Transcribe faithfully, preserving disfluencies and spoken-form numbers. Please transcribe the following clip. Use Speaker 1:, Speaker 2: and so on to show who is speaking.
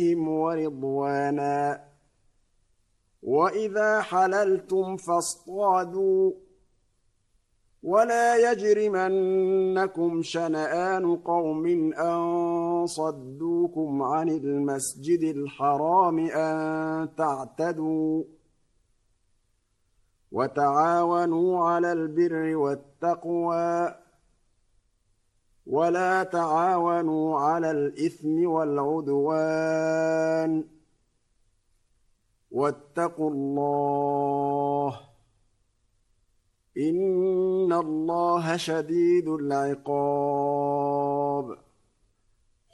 Speaker 1: ورضوانا وإذا حللتم فاصطادوا ولا يجرمنكم شنآن قوم أن صدوكم عن المسجد الحرام أن تعتدوا وتعاونوا على البر والتقوى ولا تعاونوا على الإثم والعدوان واتقوا الله إن الله شديد العقاب